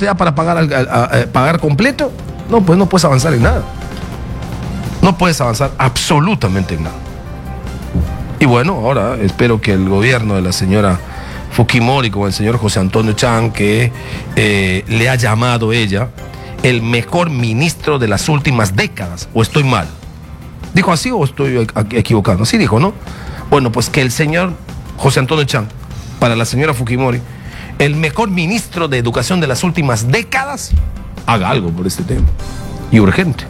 te da para pagar completo, no, pues no puedes avanzar en nada. No puedes avanzar absolutamente en nada. Y bueno, ahora espero que el gobierno de la señora Fujimori con el señor José Antonio Chang, que le ha llamado ella el mejor ministro de las últimas décadas, ¿o estoy mal? ¿Dijo así o estoy equivocado? Sí dijo, ¿no? Bueno, pues que el señor José Antonio Chang, para la señora Fujimori, el mejor ministro de educación de las últimas décadas, haga algo por este tema. Y urgente.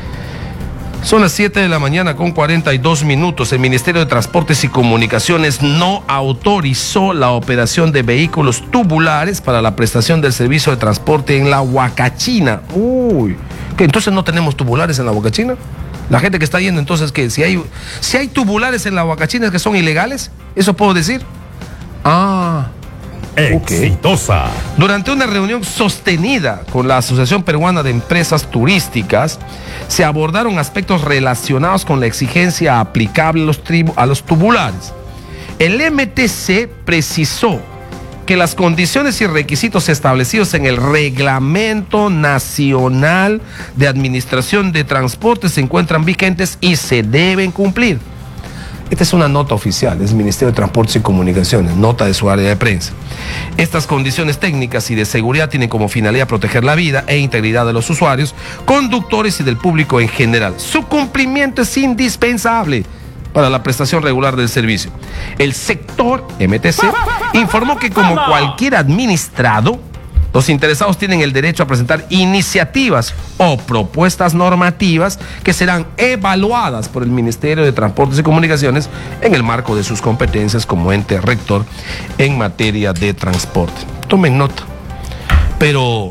Son las 7 de la mañana con 42 minutos. El Ministerio de Transportes y Comunicaciones no autorizó la operación de vehículos tubulares para la prestación del servicio de transporte en la Huacachina. Uy, ¿qué? Entonces no tenemos tubulares en la Huacachina. La gente que está yendo, entonces, ¿qué? Si hay tubulares en la Huacachina que son ilegales, ¿eso puedo decir? Ah, exitosa. Durante una reunión sostenida con la Asociación Peruana de Empresas Turísticas, se abordaron aspectos relacionados con la exigencia aplicable a los tubulares. El MTC precisó que las condiciones y requisitos establecidos en el Reglamento Nacional de Administración de Transporte se encuentran vigentes y se deben cumplir. Esta es una nota oficial, es el Ministerio de Transportes y Comunicaciones, nota de su área de prensa. Estas condiciones técnicas y de seguridad tienen como finalidad proteger la vida e integridad de los usuarios, conductores y del público en general. Su cumplimiento es indispensable para la prestación regular del servicio. El sector MTC informó que como cualquier administrado, los interesados tienen el derecho a presentar iniciativas o propuestas normativas que serán evaluadas por el Ministerio de Transportes y Comunicaciones en el marco de sus competencias como ente rector en materia de transporte. Tomen nota. Pero,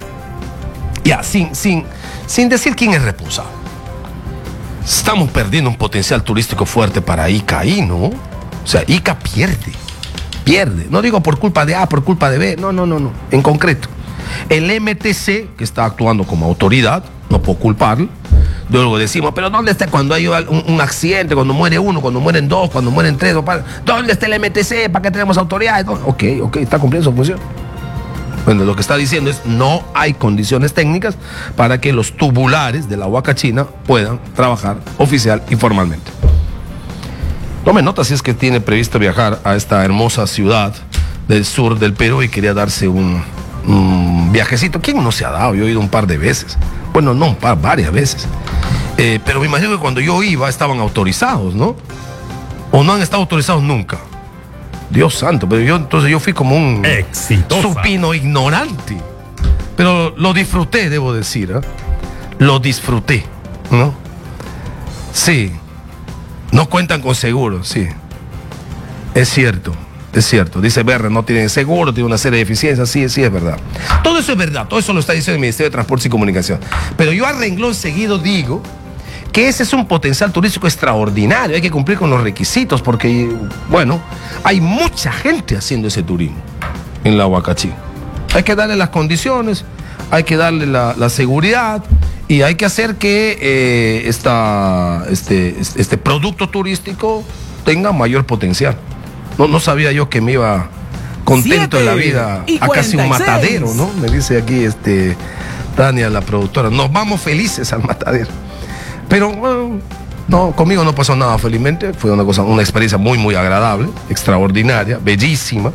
ya, sin decir quién es responsable. Estamos perdiendo un potencial turístico fuerte para Ica ahí, ¿no? O sea, Ica pierde. No digo por culpa de A, por culpa de B, no. En concreto, el MTC, que está actuando como autoridad, no puedo culparlo. Luego decimos, pero ¿dónde está cuando hay un accidente, cuando muere uno, cuando mueren dos, cuando mueren tres? ¿Dónde está el MTC? ¿Para qué tenemos autoridad? Ok, está cumpliendo su función. Bueno, lo que está diciendo es no hay condiciones técnicas para que los tubulares de la Huacachina puedan trabajar oficial y formalmente. Tome nota si es que tiene previsto viajar a esta hermosa ciudad del sur del Perú y quería darse un viajecito. ¿Quién no se ha dado? Yo he ido un par de veces. Bueno, no un par, varias veces. Pero me imagino que cuando yo iba estaban autorizados, ¿no? ¿O no han estado autorizados nunca? Dios santo, pero yo fui como un supino ignorante. Pero lo disfruté, debo decir, ¿eh? Lo disfruté, ¿no? Sí. No cuentan con seguro, sí. Es cierto. Dice Berre, no tienen seguro, tiene una serie de deficiencias, sí, es verdad. Todo eso es verdad, todo eso lo está diciendo el Ministerio de Transportes y Comunicación. Pero yo a renglón seguido digo que ese es un potencial turístico extraordinario, hay que cumplir con los requisitos porque, bueno, hay mucha gente haciendo ese turismo en la Huacachina. Hay que darle las condiciones, hay que darle la seguridad y hay que hacer que este producto turístico tenga mayor potencial. No sabía yo que me iba contento de la vida a casi un matadero, ¿no? Me dice aquí Tania, la productora, nos vamos felices al matadero. Pero bueno, no, conmigo no pasó nada, felizmente. Fue una experiencia muy, muy agradable, extraordinaria, bellísima.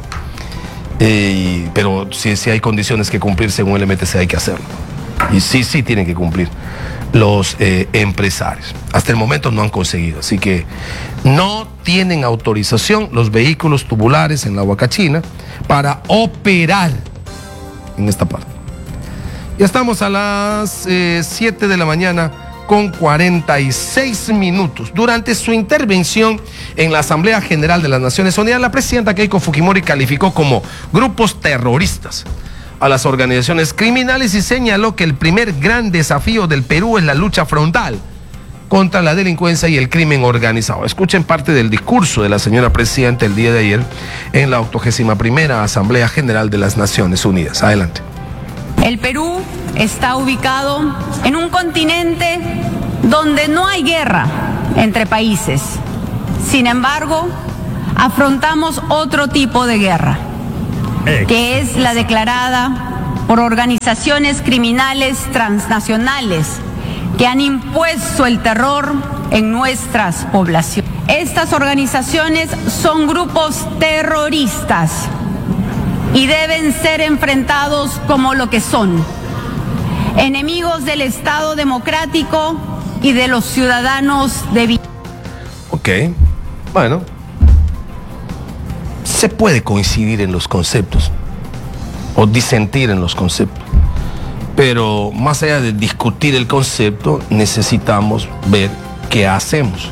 Pero si hay condiciones que cumplir según el MTC, hay que hacerlo. Y sí tienen que cumplir los empresarios. Hasta el momento no han conseguido. Así que no tienen autorización los vehículos tubulares en la Huacachina para operar en esta parte. Ya estamos a las 7 de la mañana con 46 minutos. Durante su intervención en la Asamblea General de las Naciones Unidas, la presidenta Keiko Fujimori calificó como grupos terroristas a las organizaciones criminales y señaló que el primer gran desafío del Perú es la lucha frontal contra la delincuencia y el crimen organizado. Escuchen parte del discurso de la señora presidenta el día de ayer en la 81ª Asamblea General de las Naciones Unidas. Adelante. El Perú está ubicado en un continente donde no hay guerra entre países. Sin embargo, afrontamos otro tipo de guerra, que es la declarada por organizaciones criminales transnacionales que han impuesto el terror en nuestras poblaciones. Estas organizaciones son grupos terroristas y deben ser enfrentados como lo que son, enemigos del Estado democrático y de los ciudadanos de bien. Ok, bueno, se puede coincidir en los conceptos o disentir en los conceptos, pero más allá de discutir el concepto, necesitamos ver qué hacemos.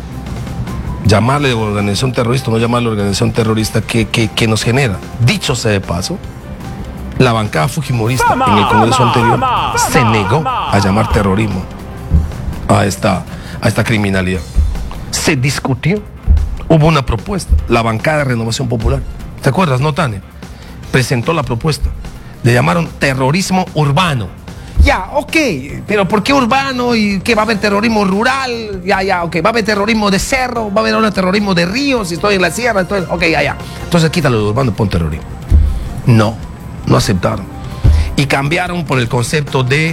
Llamarle organización terrorista o no llamarle organización terrorista, ¿qué nos genera? Dicho sea de paso, la bancada fujimorista en el Congreso anterior se negó a llamar terrorismo a esta criminalidad. Se discutió, hubo una propuesta, la bancada de Renovación Popular, ¿te acuerdas, no, Tania? Presentó la propuesta, le llamaron terrorismo urbano. Ya, ok, pero ¿por qué urbano? ¿Y qué va a haber terrorismo rural? Ya, ok, va a haber terrorismo de cerro, va a haber ahora terrorismo de ríos, si estoy en la sierra, ok, ya. Entonces quítalo de urbano y pon terrorismo. No aceptaron. Y cambiaron por el concepto de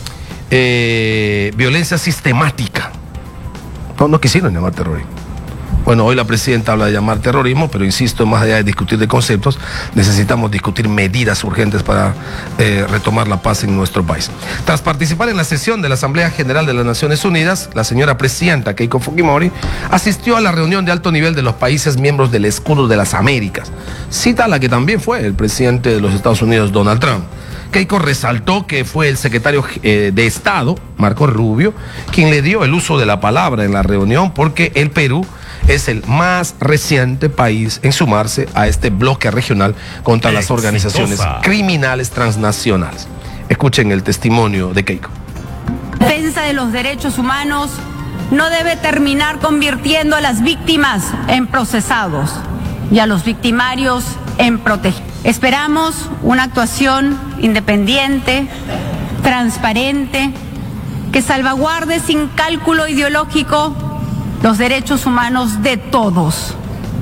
violencia sistemática. No quisieron llamar terrorismo. Bueno, hoy la presidenta habla de llamar terrorismo, pero insisto, más allá de discutir de conceptos, necesitamos discutir medidas urgentes para retomar la paz en nuestro país. Tras participar en la sesión de la Asamblea General de las Naciones Unidas, la señora presidenta Keiko Fujimori asistió a la reunión de alto nivel de los países miembros del Escudo de las Américas, cita a la que también fue el presidente de los Estados Unidos, Donald Trump. Keiko resaltó que fue el secretario de Estado, Marco Rubio, quien le dio el uso de la palabra en la reunión, porque el Perú es el más reciente país en sumarse a este bloque regional contra las organizaciones criminales transnacionales. Escuchen el testimonio de Keiko. La defensa de los derechos humanos no debe terminar convirtiendo a las víctimas en procesados y a los victimarios en protegidos. Esperamos una actuación independiente, transparente, que salvaguarde sin cálculo ideológico los derechos humanos de todos,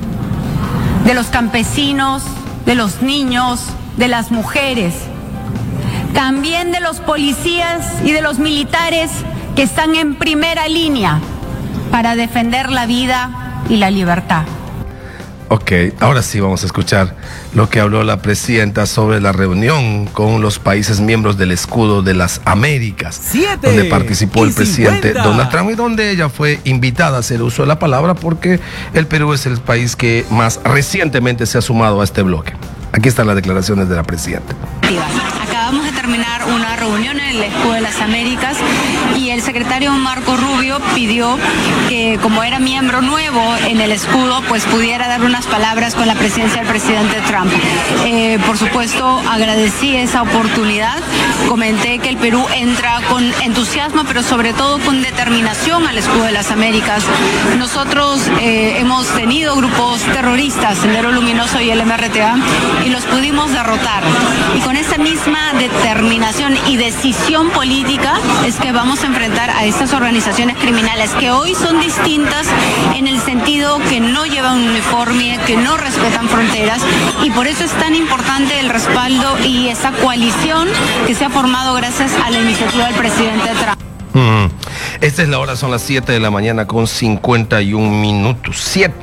de los campesinos, de los niños, de las mujeres, también de los policías y de los militares que están en primera línea para defender la vida y la libertad. Ok, ahora sí vamos a escuchar lo que habló la presidenta sobre la reunión con los países miembros del Escudo de las Américas, donde participó el presidente Donald Trump y donde ella fue invitada a hacer uso de la palabra porque el Perú es el país que más recientemente se ha sumado a este bloque. Aquí están las declaraciones de la presidenta. Acabamos de terminar una reunión en el Escudo de las Américas y el secretario Marco Rubio pidió que, como era miembro nuevo en el escudo, pues pudiera dar unas palabras con la presencia del presidente Trump. Por supuesto, agradecí esa oportunidad, comenté que el Perú entra con entusiasmo, pero sobre todo con determinación al Escudo de las Américas. Nosotros hemos tenido grupos terroristas, Sendero Luminoso y el MRTA, y los pudimos derrotar. Y con esa misma determinación y decisión política es que vamos a enfrentar a estas organizaciones criminales que hoy son distintas en el sentido que no llevan un uniforme, que no respetan fronteras, y por eso es tan importante el respaldo y esa coalición que se ha formado gracias a la iniciativa del presidente Trump. Esta es la hora, son las 7 de la mañana con 51 minutos.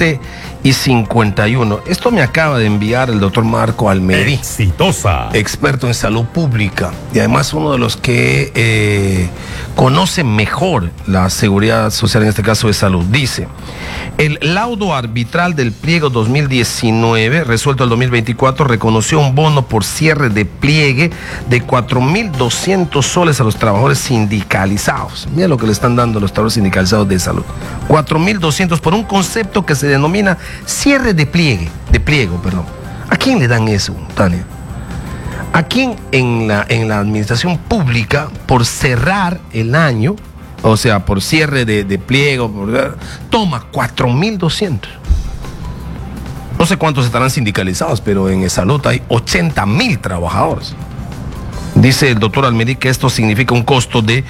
7:51. Esto me acaba de enviar el doctor Marco Almerí. Exitosa. Experto en salud pública y además uno de los que conoce mejor la seguridad social, en este caso de salud. Dice: el laudo arbitral del pliego 2019, resuelto el 2024, reconoció un bono por cierre de pliegue de 4.200 soles a los trabajadores sindicalizados. Mira lo que le están dando a los trabajadores sindicalizados de salud. 4.200 por un concepto que se denomina cierre de pliego. ¿A quién le dan eso, Tania? ¿A quién en la administración pública, por cerrar el año, o sea, por cierre de pliego, toma 4.200? No sé cuántos estarán sindicalizados, pero en salud hay 80.000 trabajadores. Dice el doctor Almerí que esto significa un costo de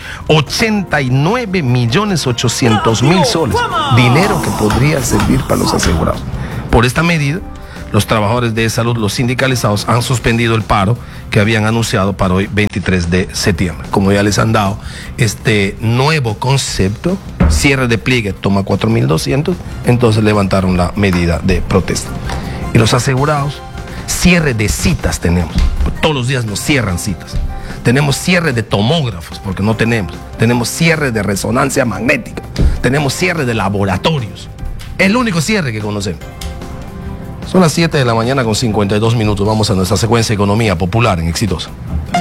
89.800.000 soles, dinero que podría servir para los asegurados. Por esta medida, los trabajadores de salud, los sindicalizados, han suspendido el paro que habían anunciado para hoy 23 de septiembre. Como ya les han dado este nuevo concepto, cierre de pliegue toma 4.200, entonces levantaron la medida de protesta. Y los asegurados, cierre de citas tenemos, todos los días nos cierran citas. Tenemos cierre de tomógrafos, porque no tenemos cierre de resonancia magnética, tenemos cierre de laboratorios, el único cierre que conocemos. Son las 7 de la mañana con 52 minutos. Vamos a nuestra secuencia de Economía Popular en Exitosa.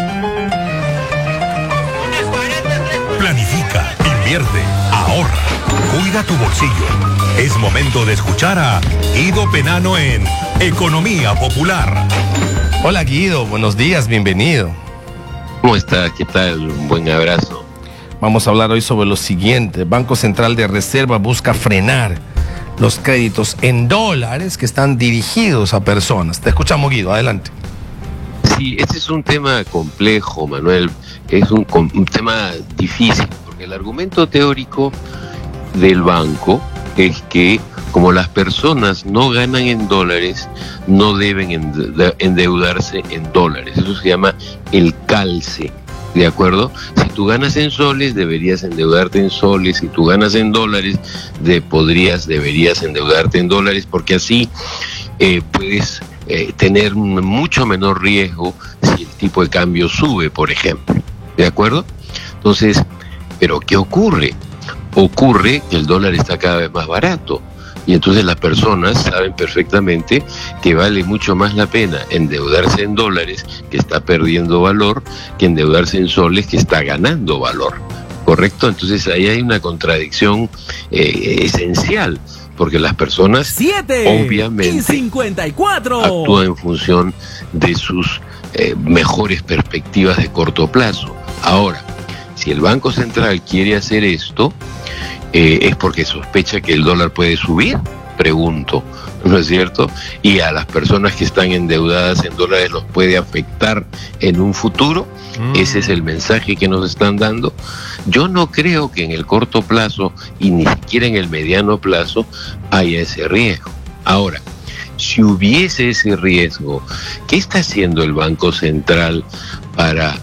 Planifica, invierte, ahorra, cuida tu bolsillo. Es momento de escuchar a Guido Penano en Economía Popular. Hola Guido, buenos días, bienvenido. ¿Cómo está? ¿Qué tal? Un buen abrazo. Vamos a hablar hoy sobre lo siguiente. Banco Central de Reserva busca frenar los créditos en dólares que están dirigidos a personas. Te escuchamos, Guido, adelante. Sí, este es un tema complejo, Manuel. Es un tema difícil, porque el argumento teórico del banco es que como las personas no ganan en dólares, no deben endeudarse en dólares. Eso se llama el calce. ¿De acuerdo? Si tú ganas en soles, deberías endeudarte en soles. Si tú ganas en dólares, deberías endeudarte en dólares, porque así puedes tener mucho menor riesgo si el tipo de cambio sube, por ejemplo. ¿De acuerdo? Entonces, ¿pero qué ocurre? Ocurre que el dólar está cada vez más barato. Y entonces las personas saben perfectamente que vale mucho más la pena endeudarse en dólares, que está perdiendo valor, que endeudarse en soles, que está ganando valor. ¿Correcto? Entonces ahí hay una contradicción esencial, porque las personas obviamente 54 actúan en función de sus mejores perspectivas de corto plazo. Ahora, si el Banco Central quiere hacer esto, es porque sospecha que el dólar puede subir, pregunto, ¿no es cierto? Y a las personas que están endeudadas en dólares los puede afectar en un futuro. Ese es el mensaje que nos están dando. Yo no creo que en el corto plazo y ni siquiera en el mediano plazo haya ese riesgo. Ahora, si hubiese ese riesgo, ¿qué está haciendo el Banco Central para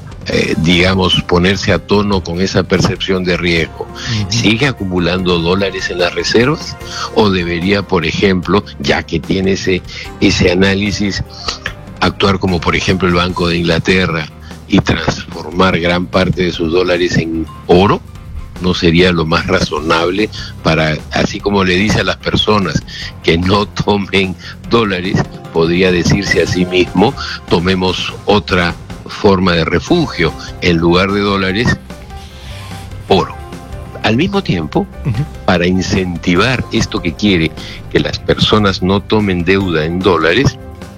ponerse a tono con esa percepción de riesgo? ¿Sigue acumulando dólares en las reservas? ¿O debería, por ejemplo, ya que tiene ese análisis, actuar como por ejemplo el Banco de Inglaterra y transformar gran parte de sus dólares en oro? ¿No sería lo más razonable para, así como le dice a las personas que no tomen dólares, podría decirse a sí mismo, tomemos otra forma de refugio, en lugar de dólares, oro? Al mismo tiempo, para incentivar esto que quiere, que las personas no tomen deuda en dólares,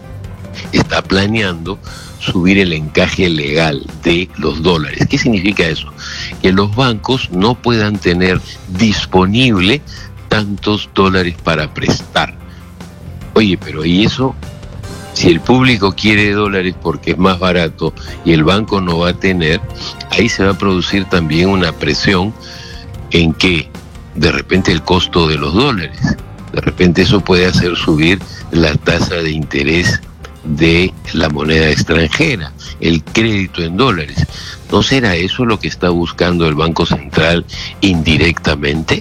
está planeando subir el encaje legal de los dólares. ¿Qué significa eso? Que los bancos no puedan tener disponible tantos dólares para prestar. Oye, pero ¿y eso? Si el público quiere dólares porque es más barato y el banco no va a tener, ahí se va a producir también una presión en que de repente el costo de los dólares, de repente eso puede hacer subir la tasa de interés de la moneda extranjera, el crédito en dólares. ¿No será eso lo que está buscando el Banco Central indirectamente?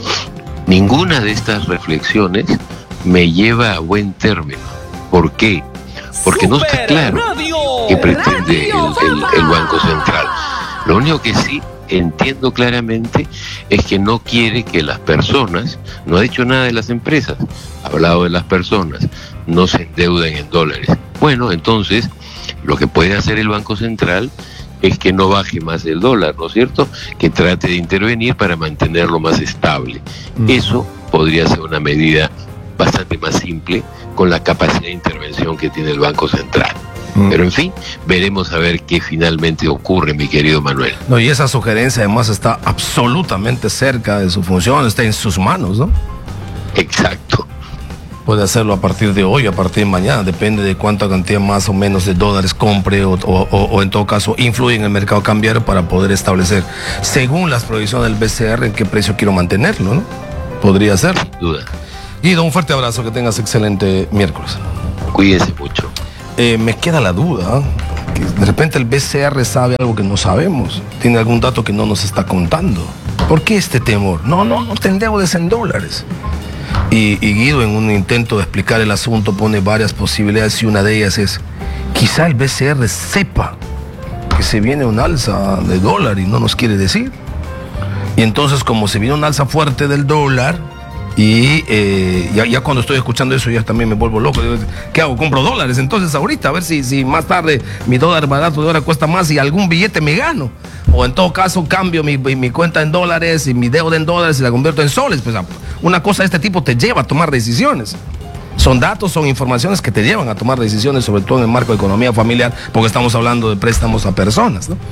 Ninguna de estas reflexiones me lleva a buen término. ¿Por qué? Porque no está claro qué pretende el Banco Central. Lo único que sí entiendo claramente es que no quiere que las personas, no ha dicho nada de las empresas, ha hablado de las personas, no se endeuden en dólares. Bueno, entonces lo que puede hacer el Banco Central es que no baje más el dólar, ¿no es cierto? Que trate de intervenir para mantenerlo más estable. Eso podría ser una medida bastante más simple con la capacidad de intervención que tiene el Banco Central. Pero en fin, veremos a ver qué finalmente ocurre, mi querido Manuel. No, y esa sugerencia además está absolutamente cerca de su función, está en sus manos, ¿no? Exacto. Puede hacerlo a partir de hoy, a partir de mañana, depende de cuánta cantidad más o menos de dólares compre o en todo caso influye en el mercado cambiario para poder establecer, según las provisiones del BCR, en qué precio quiero mantenerlo, ¿no? Podría ser. Sin duda. Guido, un fuerte abrazo, que tengas excelente miércoles. Cuídense mucho. Me queda la duda, que de repente el BCR sabe algo que no sabemos, tiene algún dato que no nos está contando. ¿Por qué este temor? No te endeudes en dólares. Y Guido, en un intento de explicar el asunto, pone varias posibilidades y una de ellas es, quizá el BCR sepa que se viene un alza de dólar y no nos quiere decir. Y entonces, como se viene un alza fuerte del dólar, y ya cuando estoy escuchando eso ya también me vuelvo loco. Digo, ¿qué hago? Compro dólares entonces ahorita, a ver si más tarde mi dólar barato de ahora cuesta más y algún billete me gano. O en todo caso cambio mi cuenta en dólares y mi deuda en dólares y la convierto en soles. Pues una cosa de este tipo te lleva a tomar decisiones. Son datos, son informaciones que te llevan a tomar decisiones, sobre todo en el marco de economía familiar, porque estamos hablando de préstamos a personas, ¿no?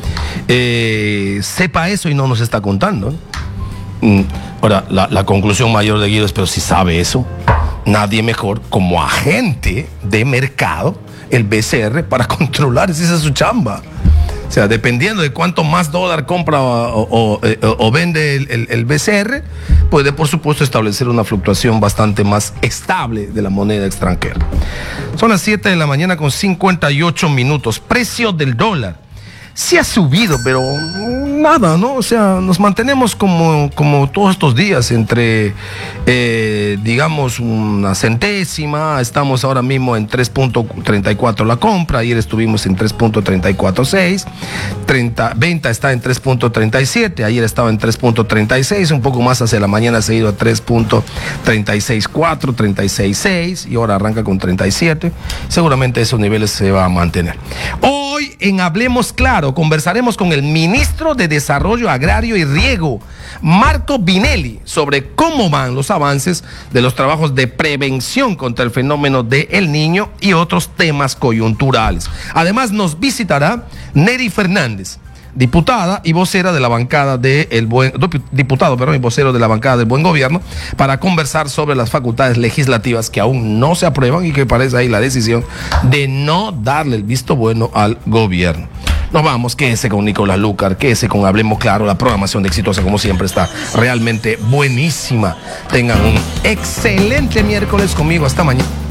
Sepa eso y no nos está contando, ¿no? Ahora, la conclusión mayor de Guido es, pero si sabe eso, nadie mejor como agente de mercado, el BCR, para controlar, esa es su chamba. O sea, dependiendo de cuánto más dólar compra o vende el BCR, puede por supuesto establecer una fluctuación bastante más estable de la moneda extranjera. Son las 7 de la mañana con 58 minutos. Precio del dólar. Sí ha subido, pero nada, ¿no? O sea, nos mantenemos como todos estos días entre, digamos, una centésima. Estamos ahora mismo en 3.34 la compra. Ayer estuvimos en 3.346. Venta está en 3.37. Ayer estaba en 3.36. Un poco más hacia la mañana se ha ido a 3.364, 36.6 y ahora arranca con 37. Seguramente esos niveles se van a mantener. Hoy en Hablemos Claro conversaremos con el ministro de Desarrollo Agrario y Riego, Marco Binelli, sobre cómo van los avances de los trabajos de prevención contra el fenómeno de El Niño y otros temas coyunturales. Además nos visitará Neri Fernández, diputada y vocera de la bancada del vocero de la bancada del Buen Gobierno, para conversar sobre las facultades legislativas que aún no se aprueban y que parece ahí la decisión de no darle el visto bueno al gobierno. Nos vamos, quédese con Nicolás Lucar, quédese con Hablemos Claro, la programación de Exitosa como siempre está realmente buenísima. Tengan un excelente miércoles conmigo, hasta mañana.